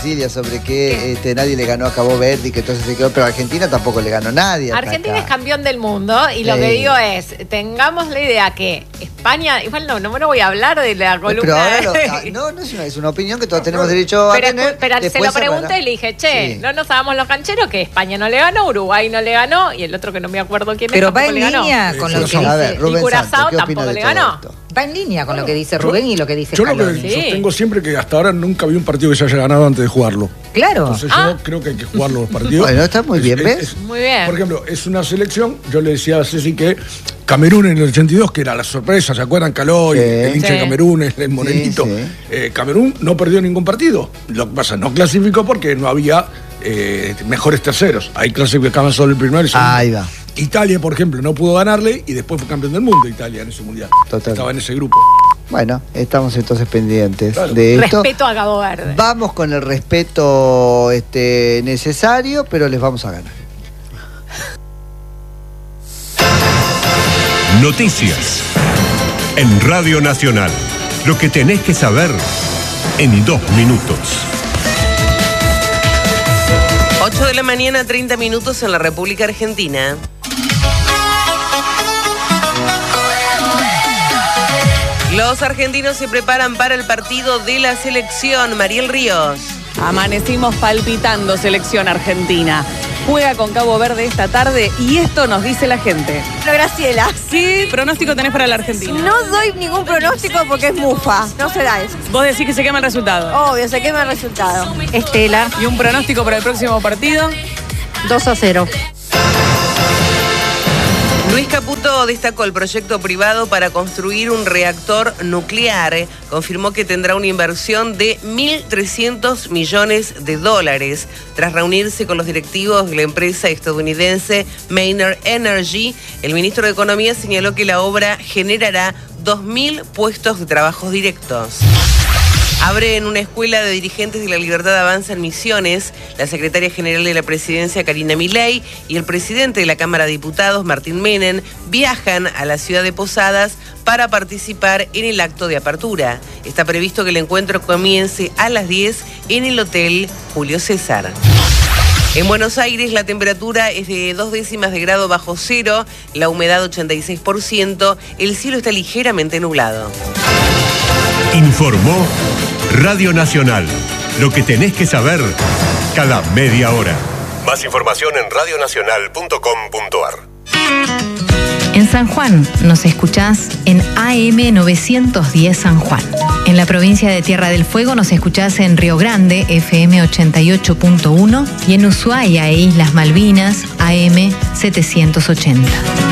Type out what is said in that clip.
sobre que nadie le ganó a Cabo Verde y que entonces se quedó, pero Argentina tampoco le ganó a nadie. Argentina es campeón del mundo y lo que digo es, tengamos la idea que España, igual no voy a hablar de la columna. Pero ahora es una opinión que todos tenemos derecho a tener. Pero se lo pregunté y le dije, no nos sabemos los cancheros que España no le ganó, Uruguay no le ganó y el otro que no me acuerdo quién es. Pero va en línea con lo que dice. Rubén y Curazao tampoco le ganó. Va en línea con lo que dice Rubén y lo que dice Scaloni. Yo lo que sostengo siempre que hasta ahora nunca vi un partido que se haya ganado antes de jugarlo. Claro. Entonces yo creo que hay que jugar los partidos. Bueno, está muy bien, ¿ves? Muy bien. Por ejemplo, es una selección, yo le decía a Ceci que Camerún en el 82, que era la sorpresa, ¿se acuerdan? Caló, el hincha de Camerún, el morenito. Camerún no perdió ningún partido. Lo que pasa, no clasificó porque no había mejores terceros. Ahí clasificaban solo el primero y el segundo. Ahí va. Italia, por ejemplo, no pudo ganarle y después fue campeón del mundo Italia en ese mundial. Total. Estaba en ese grupo. Bueno, estamos entonces pendientes de esto. Respeto a Cabo Verde. Vamos con el respeto necesario, pero les vamos a ganar. Noticias en Radio Nacional. Lo que tenés que saber en 2 minutos. 8 de la mañana, 30 minutos en la República Argentina. Los argentinos se preparan para el partido de la selección. Mariel Ríos. Amanecimos palpitando selección argentina. Juega con Cabo Verde esta tarde y esto nos dice la gente. Bueno, Graciela. ¿Qué pronóstico tenés para la Argentina? No doy ningún pronóstico porque es mufa. No se da eso. Vos decís que se quema el resultado. Obvio, se quema el resultado. Estela. ¿Y un pronóstico para el próximo partido? 2-0. Luis Caputo destacó el proyecto privado para construir un reactor nuclear. Confirmó que tendrá una inversión de $1.300 millones tras reunirse con los directivos de la empresa estadounidense Maynard Energy. El ministro de Economía señaló que la obra generará 2.000 puestos de trabajo directos. Abren una escuela de dirigentes de la Libertad Avanza en Misiones. La secretaria general de la presidencia, Karina Milei, y el presidente de la Cámara de Diputados, Martín Menem, viajan a la ciudad de Posadas para participar en el acto de apertura. Está previsto que el encuentro comience a las 10 en el Hotel Julio César. En Buenos Aires la temperatura es de 0.2 grados bajo cero, la humedad 86%, el cielo está ligeramente nublado. Informó Radio Nacional. Lo que tenés que saber cada media hora. Más información en radionacional.com.ar. En San Juan nos escuchás en AM 910 San Juan. En la provincia de Tierra del Fuego nos escuchás en Río Grande, FM 88.1, y en Ushuaia e Islas Malvinas, AM 780.